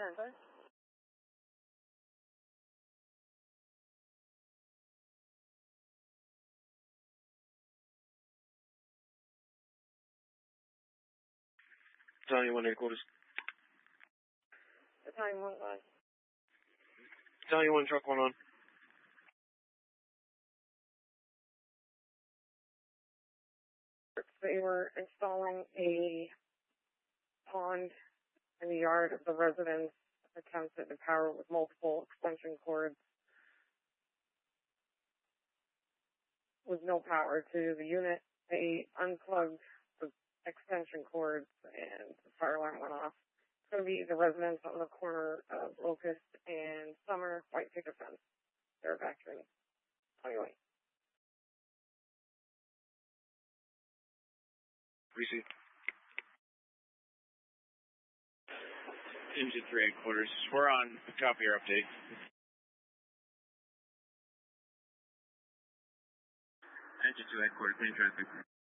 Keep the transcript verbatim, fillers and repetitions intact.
ten. Sorry? Battalion one headquarters. Battalion one five. Battalion one truck one on. They were installing a pond in the yard of the residence, attempted to power with multiple extension cords with no power to the unit. They unplugged the extension cords and the fire alarm went off. It's going to be the residents on the corner of Locust and Summer, white picket fence. They're evacuating. Anyway. Receive. Engine three headquarters. We're on. Copy your update. Engine two headquarters. Main traffic.